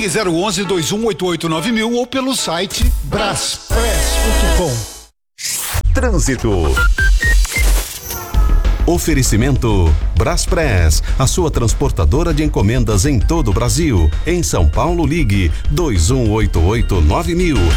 Ligue 011-2188-9000 ou pelo site braspress.com. Trânsito. Oferecimento Braspress, a sua transportadora de encomendas em todo o Brasil. Em São Paulo, ligue 2188-9000.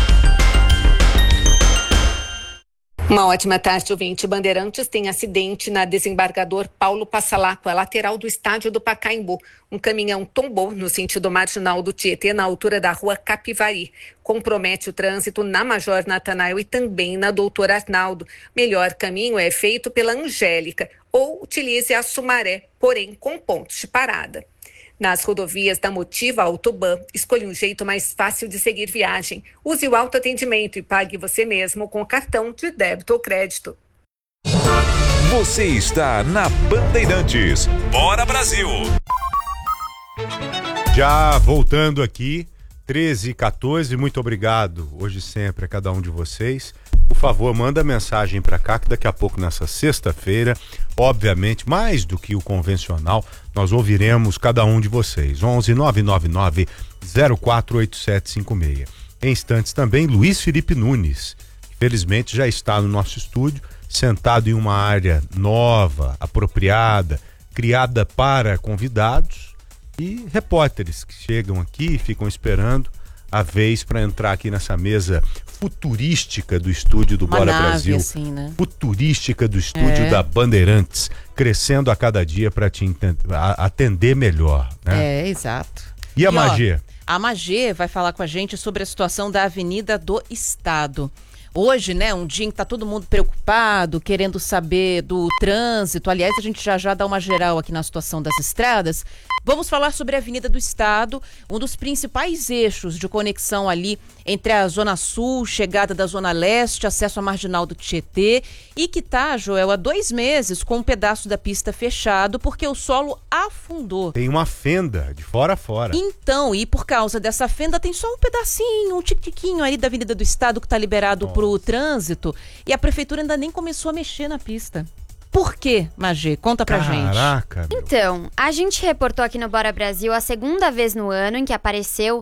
Uma ótima tarde, ouvinte. Bandeirantes tem acidente na Desembargador Paulo Passalaco, a lateral do estádio do Pacaembu. Um caminhão tombou no sentido marginal do Tietê, na altura da rua Capivari. Compromete o trânsito na Major Natanael e também na Doutor Arnaldo. Melhor caminho é feito pela Angélica ou utilize a Sumaré, porém com pontos de parada. Nas rodovias da Motiva Autoban, escolha um jeito mais fácil de seguir viagem. Use o autoatendimento e pague você mesmo com cartão de débito ou crédito. Você está na Bandeirantes. Bora Brasil! Já voltando aqui, 13h14, muito obrigado hoje sempre a cada um de vocês. Por favor, manda mensagem para cá que daqui a pouco, nessa sexta-feira, obviamente, mais do que o convencional, nós ouviremos cada um de vocês. 11-999-048756. Em instantes também, Luiz Felipe Nunes, que felizmente já está no nosso estúdio, sentado em uma área nova, apropriada, criada para convidados e repórteres que chegam aqui e ficam esperando a vez para entrar aqui nessa mesa futurística do estúdio do Bora Brasil, assim, né? Futurística do estúdio da Bandeirantes, crescendo a cada dia para te atender melhor, né? Exato. E a Magê? A Magê vai falar com a gente sobre a situação da Avenida do Estado. Hoje, né, um dia em que tá todo mundo preocupado, querendo saber do trânsito. Aliás, a gente já dá uma geral aqui na situação das estradas. Vamos falar sobre a Avenida do Estado, um dos principais eixos de conexão ali entre a Zona Sul, chegada da Zona Leste, acesso à Marginal do Tietê, e que tá, Joel, há 2 meses com um pedaço da pista fechado porque o solo afundou. Tem uma fenda de fora a fora. Então, e por causa dessa fenda tem só um pedacinho, um tiquinho aí da Avenida do Estado que tá liberado pro trânsito, e a prefeitura ainda nem começou a mexer na pista. Por quê, Magê? Conta pra gente. Caraca, meu. Então, a gente reportou aqui no Bora Brasil a segunda vez no ano em que apareceu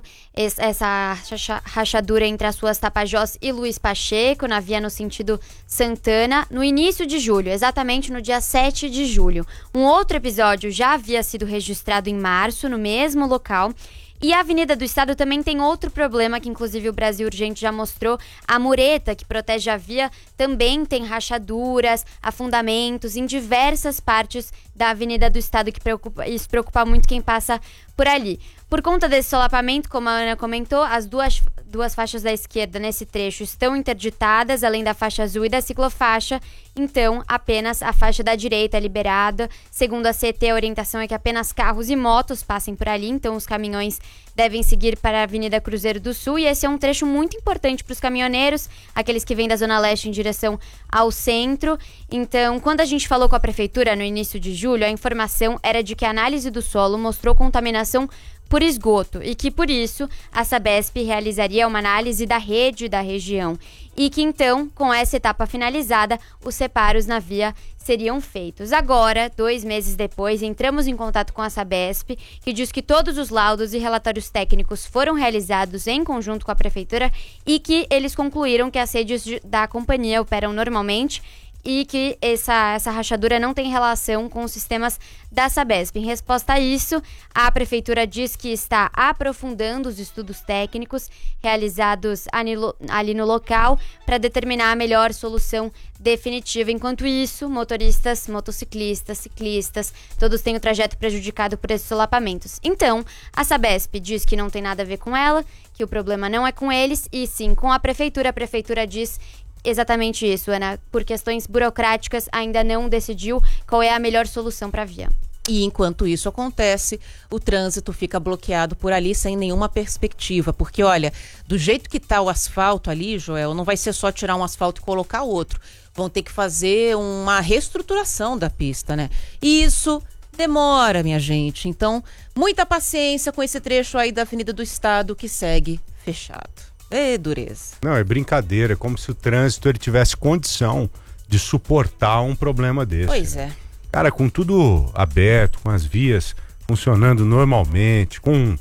essa rachadura entre as ruas Tapajós e Luiz Pacheco, na via no sentido Santana, no início de julho, exatamente no dia 7 de julho. Um outro episódio já havia sido registrado em março, no mesmo local. E a Avenida do Estado também tem outro problema que inclusive o Brasil Urgente já mostrou. A mureta que protege a via também tem rachaduras, afundamentos em diversas partes da Avenida do Estado, que isso preocupa muito quem passa por ali. Por conta desse solapamento, como a Ana comentou, as duas faixas da esquerda nesse trecho estão interditadas, além da faixa azul e da ciclofaixa. Então, apenas a faixa da direita é liberada. Segundo a CT, a orientação é que apenas carros e motos passem por ali. Então, os caminhões devem seguir para a Avenida Cruzeiro do Sul. E esse é um trecho muito importante para os caminhoneiros, aqueles que vêm da Zona Leste em direção ao centro. Então, quando a gente falou com a prefeitura no início de julho, a informação era de que a análise do solo mostrou contaminação por esgoto e que, por isso, a Sabesp realizaria uma análise da rede da região e que, então, com essa etapa finalizada, os reparos na via seriam feitos. Agora, 2 meses depois, entramos em contato com a Sabesp, que diz que todos os laudos e relatórios técnicos foram realizados em conjunto com a prefeitura e que eles concluíram que as redes da companhia operam normalmente e que essa rachadura não tem relação com os sistemas da Sabesp. Em resposta a isso, a prefeitura diz que está aprofundando os estudos técnicos realizados ali no local para determinar a melhor solução definitiva. Enquanto isso, motoristas, motociclistas, ciclistas, todos têm o trajeto prejudicado por esses solapamentos. Então, a Sabesp diz que não tem nada a ver com ela, que o problema não é com eles, e sim com a prefeitura. A prefeitura diz exatamente isso, Ana. Por questões burocráticas, ainda não decidiu qual é a melhor solução para a via. E enquanto isso acontece, o trânsito fica bloqueado por ali sem nenhuma perspectiva. Porque, olha, do jeito que tá o asfalto ali, Joel, não vai ser só tirar um asfalto e colocar outro. Vão ter que fazer uma reestruturação da pista, né? E isso demora, minha gente. Então, muita paciência com esse trecho aí da Avenida do Estado que segue fechado. É dureza. Não, é brincadeira, é como se o trânsito ele tivesse condição de suportar um problema desse. Pois é. Cara, com tudo aberto, com as vias funcionando normalmente, com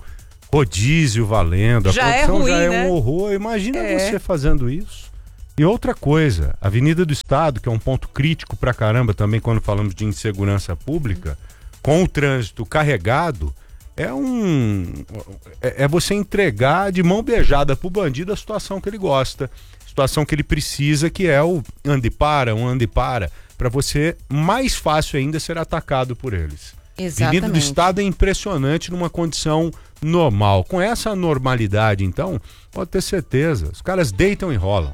rodízio valendo, Já a é condição ruim, já é né? um horror. Imagina você fazendo isso. E outra coisa, a Avenida do Estado, que é um ponto crítico pra caramba também quando falamos de insegurança pública, com o trânsito carregado, é você entregar de mão beijada pro bandido a situação que ele gosta, situação que ele precisa, que é o ande e para você mais fácil ainda ser atacado por eles. Exatamente. Avenida do Estado é impressionante numa condição normal. Com essa normalidade, então, pode ter certeza, os caras deitam e rolam.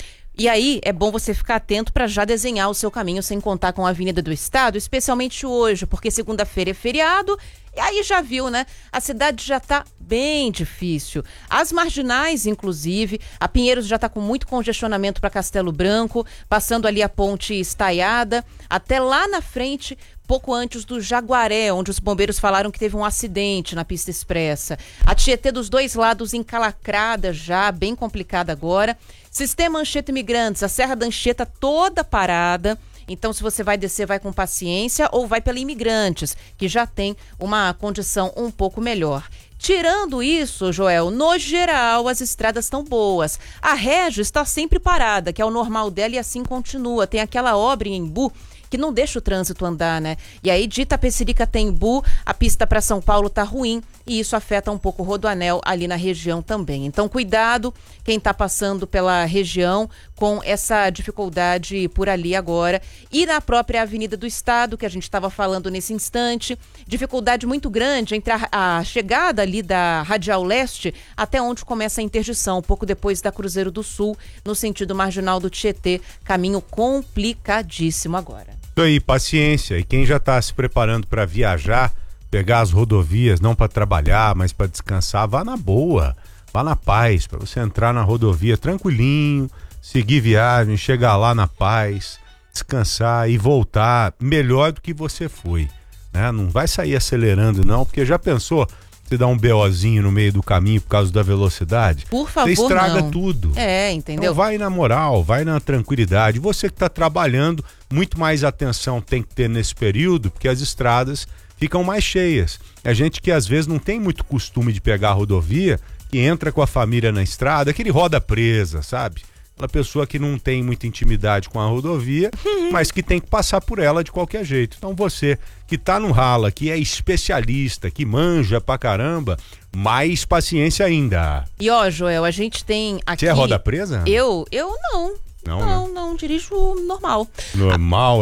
E aí é bom você ficar atento para já desenhar o seu caminho sem contar com a Avenida do Estado, especialmente hoje, porque segunda-feira é feriado. E aí já viu, né? A cidade já tá bem difícil. As marginais, inclusive, a Pinheiros já tá com muito congestionamento para Castelo Branco, passando ali a ponte Estaiada, até lá na frente, pouco antes do Jaguaré, onde os bombeiros falaram que teve um acidente na pista expressa. A Tietê dos dois lados encalacrada já, bem complicada agora. Sistema Anchieta Imigrantes, a Serra da Anchieta toda parada. Então, se você vai descer, vai com paciência ou vai pela Imigrantes, que já tem uma condição um pouco melhor. Tirando isso, Joel, no geral, as estradas estão boas. A Régio está sempre parada, que é o normal dela, e assim continua. Tem aquela obra em Embu que não deixa o trânsito andar, né? E aí, de Itapecerica até Embu, a pista para São Paulo tá ruim e isso afeta um pouco o Rodoanel ali na região também. Então, cuidado quem tá passando pela região com essa dificuldade por ali agora. E na própria Avenida do Estado, que a gente estava falando nesse instante, dificuldade muito grande entre a chegada ali da Radial Leste até onde começa a interdição, um pouco depois da Cruzeiro do Sul, no sentido marginal do Tietê, caminho complicadíssimo agora. Isso aí, paciência. E quem já está se preparando para viajar, pegar as rodovias, não para trabalhar, mas para descansar, vá na boa, vá na paz, para você entrar na rodovia tranquilinho, seguir viagem, chegar lá na paz, descansar e voltar melhor do que você foi, né? Não vai sair acelerando não, porque já pensou você dar um BOzinho no meio do caminho por causa da velocidade? Por favor, você estraga não. tudo. Entendeu? Então vai na moral, vai na tranquilidade. Você que está trabalhando, muito mais atenção tem que ter nesse período, porque as estradas ficam mais cheias. A gente que às vezes não tem muito costume de pegar a rodovia, que entra com a família na estrada, aquele roda presa, sabe? Aquela pessoa que não tem muita intimidade com a rodovia, mas que tem que passar por ela de qualquer jeito. Então você que tá no rala, que é especialista, que manja pra caramba, mais paciência ainda. E ó, Joel, a gente tem aqui... Você é roda presa? Eu não. Não, dirijo normal. Normal,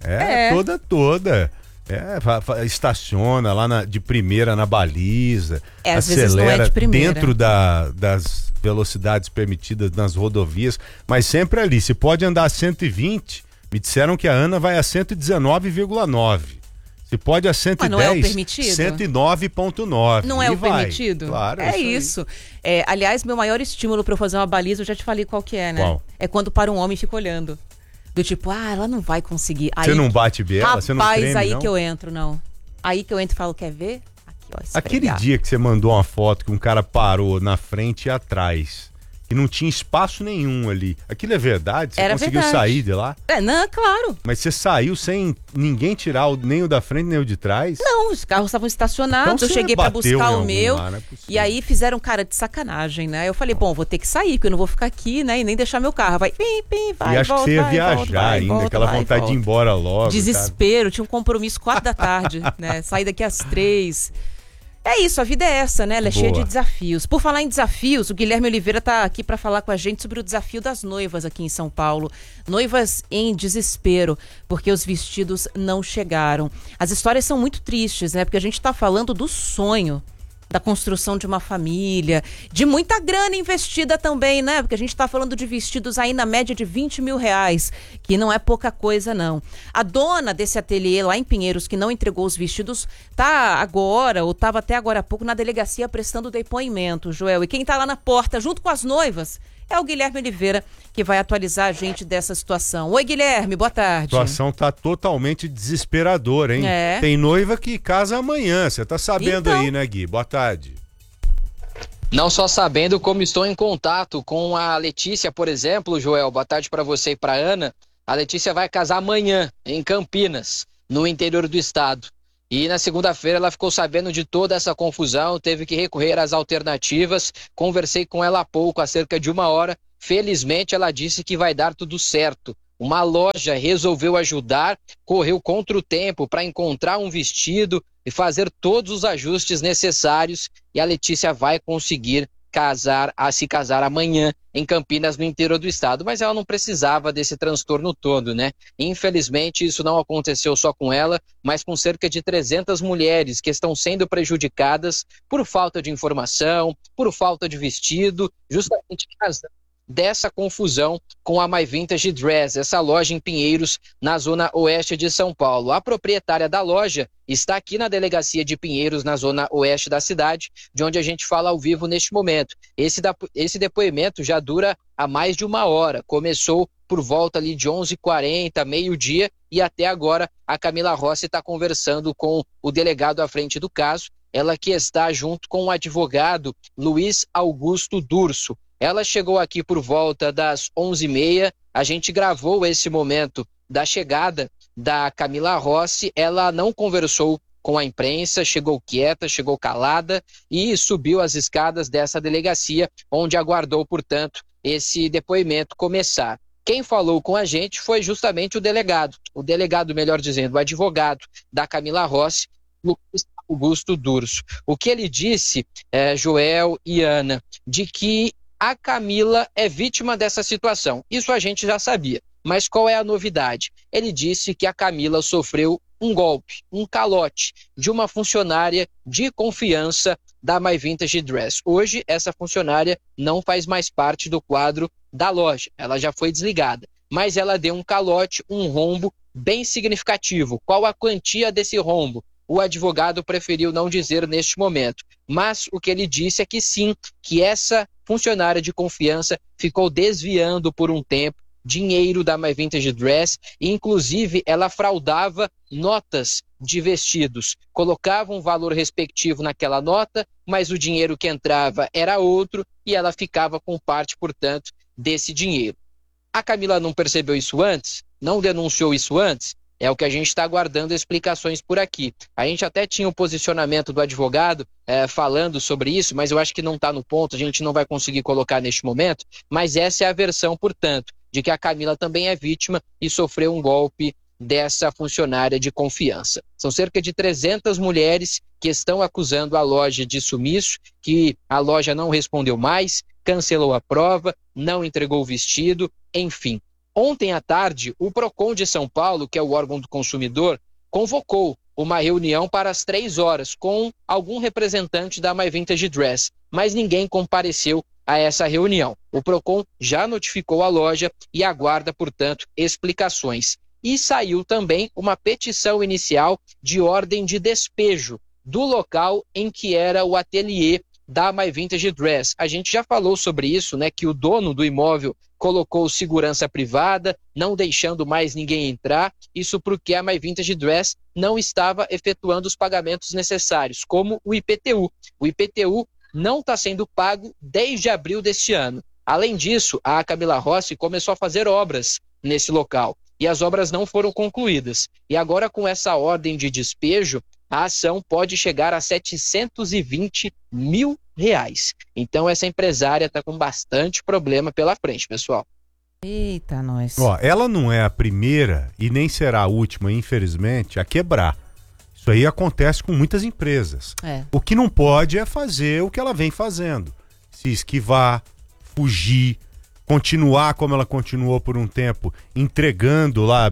toda. Estaciona lá de primeira na baliza, às vezes não é de primeira. Dentro das velocidades permitidas nas rodovias, mas sempre ali. Se pode andar a 120, me disseram que a Ana vai a 119,9. Se pode a 110, mas não é o permitido? 109,9. Não é o permitido? Claro, é isso. Aliás, meu maior estímulo para eu fazer uma baliza, eu já te falei qual que é, né? Qual? É quando para um homem e fica olhando. Do tipo, ela não vai conseguir. Você não bate biela? Você não treme, aí não? que eu entro, não. Aí que eu entro e falo, quer ver? Aqui, ó, esfregar. Aquele dia que você mandou uma foto que um cara parou na frente e atrás, que não tinha espaço nenhum ali. Aquilo é verdade? Você conseguiu sair de lá? Não, claro. Mas você saiu sem ninguém tirar nem o da frente nem o de trás? Não, os carros estavam estacionados, Então eu cheguei pra buscar o meu, lá, e aí fizeram cara de sacanagem, né? Eu falei, bom, vou ter que sair, porque eu não vou ficar aqui, né? E nem deixar meu carro. Vai, vai, e acho volta, que você ia vai, viajar volta, ainda, volta, aquela vontade de ir embora logo. Desespero, tinha um compromisso 4 da tarde, né? Sair daqui às 3. É isso, a vida é essa, né? Ela é cheia de desafios. Por falar em desafios, o Guilherme Oliveira tá aqui para falar com a gente sobre o desafio das noivas aqui em São Paulo. Noivas em desespero, porque os vestidos não chegaram. As histórias são muito tristes, né? Porque a gente tá falando do sonho, da construção de uma família, de muita grana investida também, né? Porque a gente tá falando de vestidos aí na média de R$20 mil, que não é pouca coisa, não. A dona desse ateliê lá em Pinheiros, que não entregou os vestidos, tá agora, ou tava até agora há pouco, na delegacia prestando depoimento, Joel. E quem tá lá na porta, junto com as noivas, é o Guilherme Oliveira, que vai atualizar a gente dessa situação. Oi, Guilherme, boa tarde. A situação tá totalmente desesperadora, hein? Tem noiva que casa amanhã, você tá sabendo aí, né, Gui? Boa tarde. Não só sabendo, como estou em contato com a Letícia, por exemplo, Joel. Boa tarde para você e para Ana. A Letícia vai casar amanhã, em Campinas, no interior do estado. E na segunda-feira ela ficou sabendo de toda essa confusão, teve que recorrer às alternativas. Conversei com ela há pouco, há cerca de 1 hora. Felizmente ela disse que vai dar tudo certo. Uma loja resolveu ajudar, correu contra o tempo para encontrar um vestido e fazer todos os ajustes necessários. E a Letícia vai conseguir se casar amanhã em Campinas, no interior do estado. Mas ela não precisava desse transtorno todo, né? Infelizmente, isso não aconteceu só com ela, mas com cerca de 300 mulheres que estão sendo prejudicadas por falta de informação, por falta de vestido, justamente casando dessa confusão com a My Vintage Dress, essa loja em Pinheiros, na zona oeste de São Paulo. A proprietária da loja está aqui na delegacia de Pinheiros, na zona oeste da cidade, de onde a gente fala ao vivo neste momento. Esse depoimento já dura há mais de 1 hora, começou por volta ali de 11h40, meio-dia, e até agora a Camila Rossi está conversando com o delegado à frente do caso, ela que está junto com o advogado Luiz Augusto Durso. Ela chegou aqui por volta das 11h30, a gente gravou esse momento da chegada da Camila Rossi. Ela não conversou com a imprensa, chegou quieta, chegou calada e subiu as escadas dessa delegacia, onde aguardou, portanto, esse depoimento começar. Quem falou com a gente foi justamente o delegado, melhor dizendo, o advogado da Camila Rossi, Luiz Augusto Durso. O que ele disse, Joel e Ana, de que a Camila é vítima dessa situação. Isso a gente já sabia. Mas qual é a novidade? Ele disse que a Camila sofreu um golpe, um calote de uma funcionária de confiança da My Vintage Dress. Hoje, essa funcionária não faz mais parte do quadro da loja. Ela já foi desligada. Mas ela deu um calote, um rombo bem significativo. Qual a quantia desse rombo? O advogado preferiu não dizer neste momento. Mas o que ele disse é que sim, que essa funcionária de confiança ficou desviando por um tempo dinheiro da My Vintage Dress e, inclusive, ela fraudava notas de vestidos. Colocava um valor respectivo naquela nota, mas o dinheiro que entrava era outro e ela ficava com parte, portanto, desse dinheiro. A Camila não percebeu isso antes? Não denunciou isso antes? É o que a gente está aguardando explicações por aqui. A gente até tinha o posicionamento do advogado falando sobre isso, mas eu acho que não está no ponto, a gente não vai conseguir colocar neste momento, mas essa é a versão, portanto, de que a Camila também é vítima e sofreu um golpe dessa funcionária de confiança. São cerca de 300 mulheres que estão acusando a loja de sumiço, que a loja não respondeu mais, cancelou a prova, não entregou o vestido, enfim. Ontem à tarde, o Procon de São Paulo, que é o órgão do consumidor, convocou uma reunião para as 3 horas com algum representante da My Vintage Dress, mas ninguém compareceu a essa reunião. O Procon já notificou a loja e aguarda, portanto, explicações. E saiu também uma petição inicial de ordem de despejo do local em que era o ateliê da My Vintage Dress. A gente já falou sobre isso, né, que o dono do imóvel colocou segurança privada, não deixando mais ninguém entrar, isso porque a My Vintage Dress não estava efetuando os pagamentos necessários, como o IPTU. O IPTU não está sendo pago desde abril deste ano. Além disso, a Camila Rossi começou a fazer obras nesse local e as obras não foram concluídas. E agora, com essa ordem de despejo, a ação pode chegar a R$720 mil. Então essa empresária está com bastante problema pela frente, pessoal. Eita, nós. Ó, ela não é a primeira e nem será a última, infelizmente, a quebrar. Isso aí acontece com muitas empresas. O que não pode é fazer o que ela vem fazendo. Se esquivar, fugir, continuar como ela continuou por um tempo, entregando lá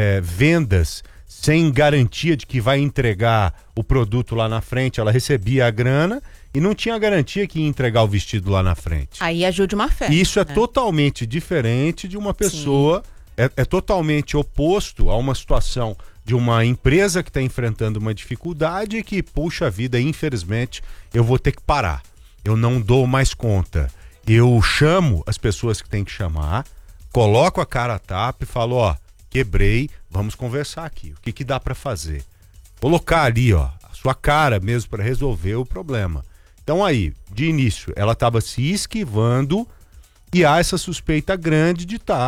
vendas sem garantia de que vai entregar o produto lá na frente. Ela recebia a grana e não tinha garantia que ia entregar o vestido lá na frente. Aí agiu de má fé. Isso é totalmente diferente de uma pessoa, é totalmente oposto a uma situação de uma empresa que está enfrentando uma dificuldade e que, puxa vida, infelizmente, eu vou ter que parar. Eu não dou mais conta. Eu chamo as pessoas que tem que chamar, coloco a cara a tapa e falo, ó, quebrei, vamos conversar aqui. O que dá para fazer? Colocar ali, ó, a sua cara mesmo para resolver o problema. Então aí, de início, ela estava se esquivando e há essa suspeita grande de estar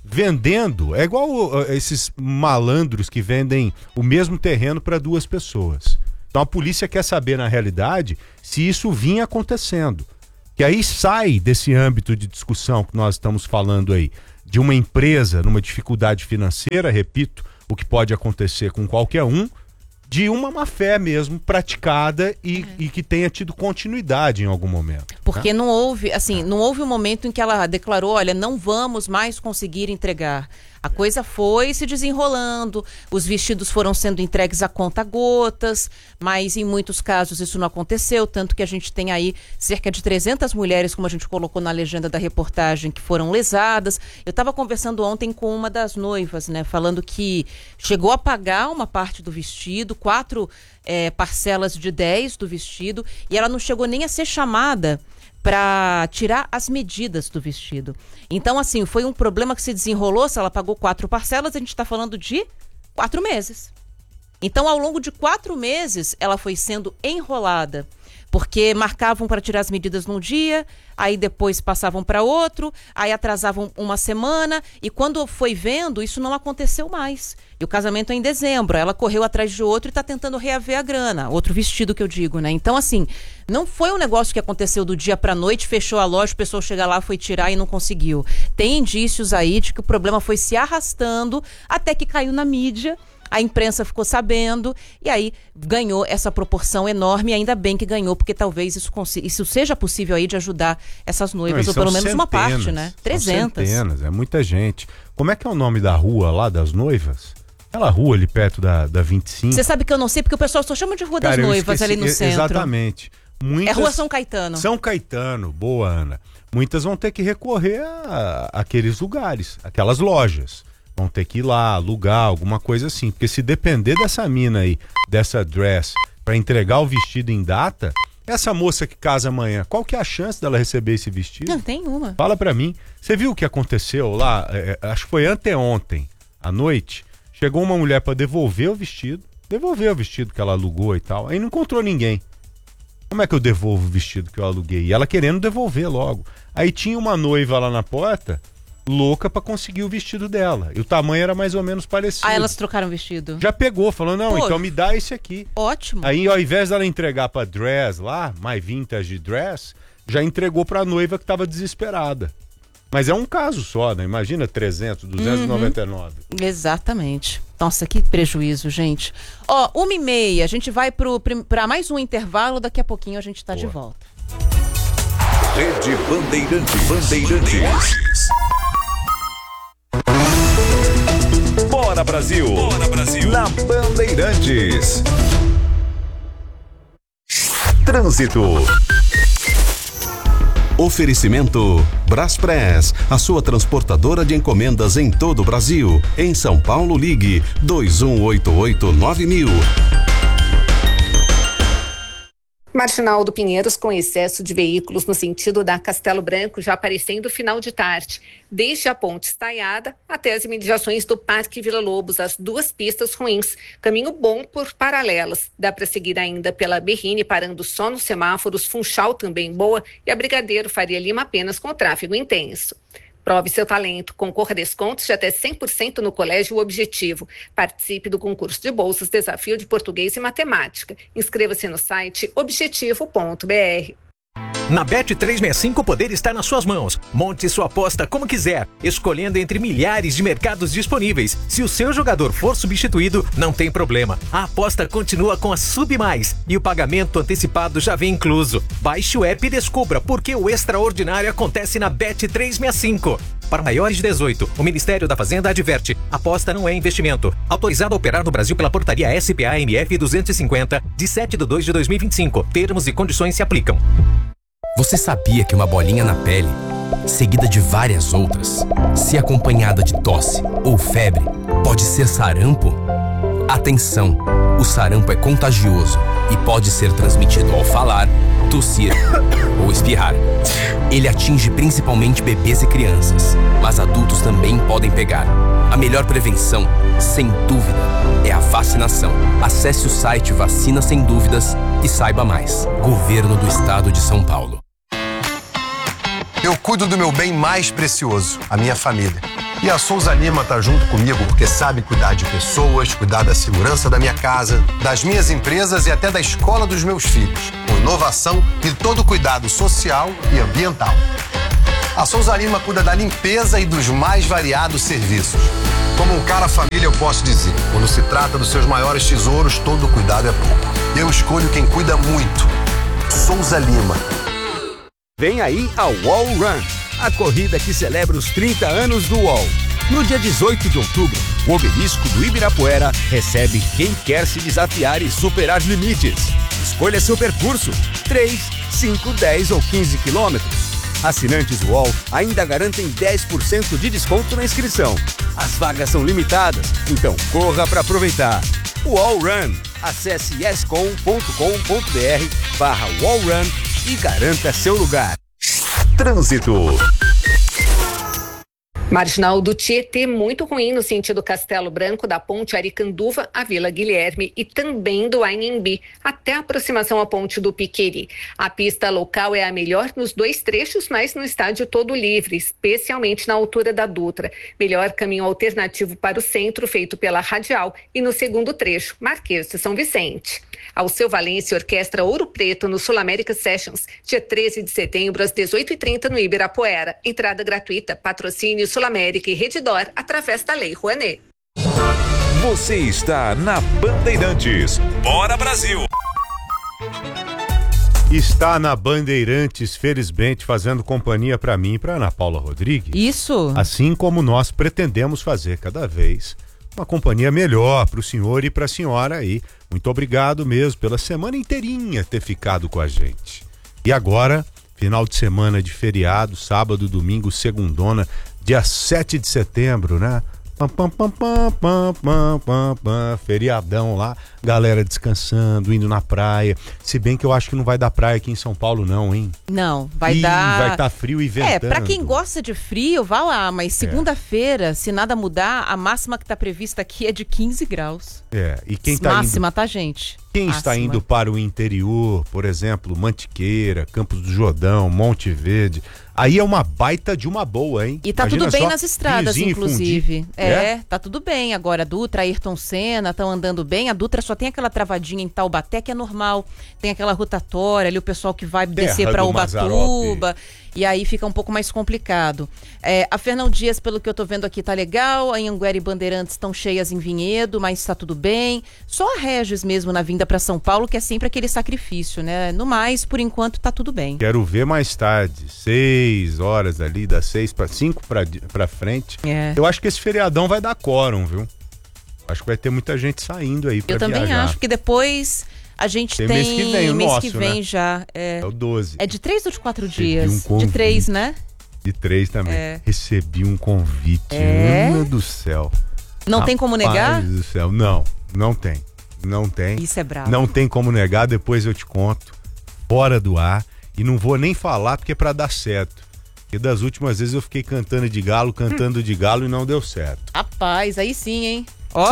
vendendo, é igual esses malandros que vendem o mesmo terreno para 2 pessoas. Então a polícia quer saber, na realidade, se isso vinha acontecendo. Que aí sai desse âmbito de discussão que nós estamos falando aí, de uma empresa numa dificuldade financeira, repito, o que pode acontecer com qualquer um, de uma má-fé mesmo praticada e que tenha tido continuidade em algum momento. Porque não houve um momento em que ela declarou, olha, não vamos mais conseguir entregar. A coisa foi se desenrolando, os vestidos foram sendo entregues a conta-gotas, mas em muitos casos isso não aconteceu, tanto que a gente tem aí cerca de 300 mulheres, como a gente colocou na legenda da reportagem, que foram lesadas. Eu estava conversando ontem com uma das noivas, né, falando que chegou a pagar uma parte do vestido, 4 parcelas de 10 do vestido, e ela não chegou nem a ser chamada para tirar as medidas do vestido. Então, assim, foi um problema que se desenrolou. Se ela pagou 4 parcelas, a gente está falando de 4 meses. Então, ao longo de 4 meses, ela foi sendo enrolada, porque marcavam para tirar as medidas num dia, aí depois passavam para outro, aí atrasavam uma semana, e quando foi vendo, isso não aconteceu mais. E o casamento é em dezembro, ela correu atrás de outro e está tentando reaver a grana, outro vestido que eu digo, né? Então, assim, não foi um negócio que aconteceu do dia para noite, fechou a loja, o pessoal chega lá, foi tirar e não conseguiu. Tem indícios aí de que o problema foi se arrastando até que caiu na mídia. A imprensa ficou sabendo e aí ganhou essa proporção enorme, e ainda bem que ganhou, porque talvez isso seja possível aí de ajudar essas noivas, ou pelo menos uma parte, né? 300. Centenas, é muita gente. Como é que é o nome da rua lá das noivas? Aquela rua ali perto da 25. Você sabe que eu não sei, porque o pessoal só chama de Rua das Noivas ali no centro. Exatamente. Muitas... É Rua São Caetano. São Caetano, boa, Ana. Muitas vão ter que recorrer àqueles lugares, aquelas lojas. Vão ter que ir lá, alugar, alguma coisa assim. Porque se depender dessa mina aí, dessa dress, pra entregar o vestido em data, essa moça que casa amanhã, qual que é a chance dela receber esse vestido? Não tem uma. Fala pra mim. Você viu o que aconteceu lá? Acho que foi anteontem, à noite. Chegou uma mulher pra devolver o vestido que ela alugou e tal. Aí não encontrou ninguém. Como é que eu devolvo o vestido que eu aluguei? E ela querendo devolver logo. Aí tinha uma noiva lá na porta, louca pra conseguir o vestido dela. E o tamanho era mais ou menos parecido. Ah, elas trocaram o vestido? Já pegou, falou, não, Pô, então me dá esse aqui. Ótimo. Aí, ao invés dela entregar pra dress lá, mais vintage dress, já entregou pra noiva que tava desesperada. Mas é um caso só, né? Imagina 300, 299. Exatamente. Nossa, que prejuízo, gente. Ó, 1h30, a gente vai pra mais um intervalo, daqui a pouquinho a gente tá de volta. Rede Bandeirantes. Bora Brasil! Bora Brasil! Na Bandeirantes. Trânsito. Oferecimento Braspress, a sua transportadora de encomendas em todo o Brasil. Em São Paulo, ligue 2188-9000. Marginal do Pinheiros com excesso de veículos no sentido da Castelo Branco já aparecendo final de tarde. Desde a Ponte Estaiada até as imediações do Parque Vila Lobos, as 2 pistas ruins. Caminho bom por paralelas. Dá para seguir ainda pela Berrine, parando só nos semáforos, Funchal também boa e a Brigadeiro Faria Lima apenas com o tráfego intenso. Prove seu talento, concorra a descontos de até 100% no Colégio Objetivo. Participe do concurso de bolsas Desafio de Português e Matemática. Inscreva-se no site objetivo.br. Na Bet365 o poder está nas suas mãos. Monte sua aposta como quiser, escolhendo entre milhares de mercados disponíveis. Se o seu jogador for substituído, não tem problema. A aposta continua com a Sub Mais e o pagamento antecipado já vem incluso. Baixe o app e descubra por que o extraordinário acontece na Bet365. Para maiores de 18, o Ministério da Fazenda adverte: aposta não é investimento. Autorizado a operar no Brasil pela portaria SPA-MF 250, de 7/2/2025. Termos e condições se aplicam. Você sabia que uma bolinha na pele, seguida de várias outras, se acompanhada de tosse ou febre, pode ser sarampo? Atenção! O sarampo é contagioso e pode ser transmitido ao falar, tossir ou espirrar. Ele atinge principalmente bebês e crianças, mas adultos também podem pegar. A melhor prevenção, sem dúvida, é a vacinação. Acesse o site Vacina Sem Dúvidas e saiba mais. Governo do Estado de São Paulo. Eu cuido do meu bem mais precioso, a minha família. E a Souza Lima tá junto comigo porque sabe cuidar de pessoas, cuidar da segurança da minha casa, das minhas empresas e até da escola dos meus filhos, com inovação e todo cuidado social e ambiental. A Souza Lima cuida da limpeza e dos mais variados serviços. Como um cara família, eu posso dizer, quando se trata dos seus maiores tesouros, todo cuidado é pouco. Eu escolho quem cuida muito. Souza Lima. Vem aí a Wall Run, a corrida que celebra os 30 anos do UOL. No dia 18 de outubro, o obelisco do Ibirapuera recebe quem quer se desafiar e superar limites. Escolha seu percurso, 3, 5, 10 ou 15 quilômetros. Assinantes UOL ainda garantem 10% de desconto na inscrição. As vagas são limitadas, então corra para aproveitar. UOL Run. Acesse yescom.com.br/wallrun e garanta seu lugar. Trânsito. Marginal do Tietê muito ruim no sentido Castelo Branco, da ponte Aricanduva à Vila Guilherme e também do Anhembi, até a aproximação à ponte do Piqueri. A pista local é a melhor nos 2 trechos, mas no estádio todo livre, especialmente na altura da Dutra. Melhor caminho alternativo para o centro, feito pela Radial, e no segundo trecho, Marquês de São Vicente. Alceu Valência Orquestra Ouro Preto no Sul América Sessions, dia 13 de setembro, às 18h30 no Ibirapuera. Entrada gratuita, patrocínio Sul América e Redditor, através da Lei Rouanet. Você está na Bandeirantes. Bora, Brasil! Está na Bandeirantes, felizmente, fazendo companhia para mim e para Ana Paula Rodrigues. Isso. Assim como nós pretendemos fazer cada vez uma companhia melhor para o senhor e para a senhora aí. Muito obrigado mesmo pela semana inteirinha ter ficado com a gente. E agora, final de semana de feriado, sábado, domingo, segundona, dia 7 de setembro, né? Feriadão lá, galera descansando, indo na praia. Se bem que eu acho que não vai dar praia aqui em São Paulo não, hein? Não, vai dar... Vai estar frio e ventando. Pra quem gosta de frio, vá lá, mas segunda-feira, se nada mudar, a máxima que tá prevista aqui é de 15 graus. E quem tá máxima, indo... tá, gente? Quem está indo para o interior, por exemplo, Mantiqueira, Campos do Jordão, Monte Verde, aí é uma baita de uma boa, hein? E tá Imagina tudo bem só, nas estradas, inclusive. É, tá tudo bem. Agora, Dutra, Ayrton Senna estão andando bem. A Dutra só tem aquela travadinha em Taubaté, que é normal. Tem aquela rotatória ali, o pessoal que vai descer para Ubatuba. E aí fica um pouco mais complicado. A Fernão Dias, pelo que eu tô vendo aqui, tá legal. A Anhanguera e Bandeirantes estão cheias em Vinhedo, mas tá tudo bem. Só a Regis mesmo na vinda para São Paulo, que é sempre aquele sacrifício, né? No mais, por enquanto, tá tudo bem. Quero ver mais tarde, 6 horas ali, das 6 para 5 para frente. Eu acho que esse feriadão vai dar quórum, viu? Acho que vai ter muita gente saindo aí para viajar. Eu também acho, porque depois... A gente tem mês que vem, né? Já. É o 12. É de 3 ou de 4 dias? De 3, né? De 3 também. Recebi um convite. Meu Deus do céu. Não tem como negar? Meu Deus do céu. Não tem. Não tem. Isso é brabo. Não tem como negar, depois eu te conto. Fora do ar. E não vou nem falar porque é pra dar certo. Porque das últimas vezes eu fiquei cantando de galo e não deu certo. Rapaz, aí sim, hein? Ó.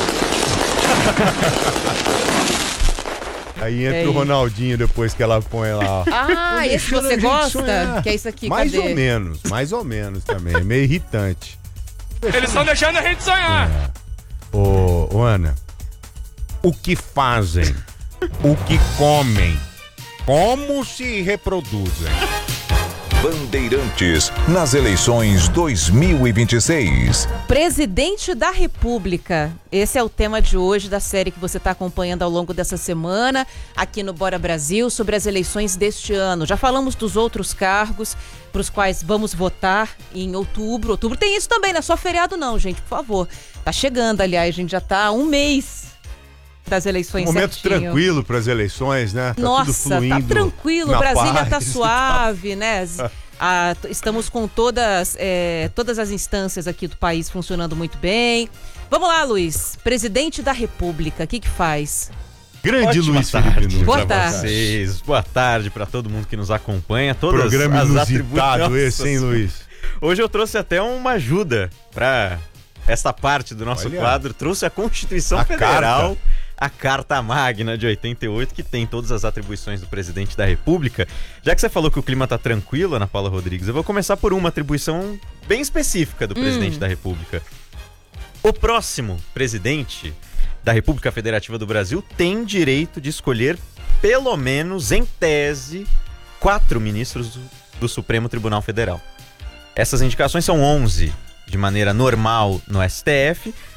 Aí entra o Ronaldinho depois que ela põe lá. Ah, esse você gosta? Que é isso aqui, mais ou menos também. É meio irritante. Eles estão deixando a gente sonhar. Ô, Ana, o que fazem? O que comem? Como se reproduzem? Bandeirantes nas eleições 2026. Presidente da República. Esse é o tema de hoje da série que você está acompanhando ao longo dessa semana aqui no Bora Brasil sobre as eleições deste ano. Já falamos dos outros cargos para os quais vamos votar em outubro. Outubro tem isso também, não é só feriado não, gente, por favor. Tá chegando, aliás, a gente já tá há um mês das eleições. Momento tranquilo para as eleições, né? Nossa, tudo fluindo, tá tranquilo, Brasília tá suave, né? Estamos com todas as instâncias aqui do país funcionando muito bem. Vamos lá, Luiz. Presidente da República, o que faz? Grande Luiz Felipe Nunes. Boa tarde. Vocês. Boa tarde para todo mundo que nos acompanha. Todas Programa as inusitado esse, hein, Luiz? Hoje eu trouxe até uma ajuda para essa parte do nosso quadro. Trouxe a Constituição Federal. a Carta Magna de 88, que tem todas as atribuições do presidente da República. Já que você falou que o clima tá tranquilo, Ana Paula Rodrigues, eu vou começar por uma atribuição bem específica do presidente da República. O próximo presidente da República Federativa do Brasil tem direito de escolher, pelo menos em tese, 4 ministros do Supremo Tribunal Federal. Essas indicações são 11 de maneira normal no STF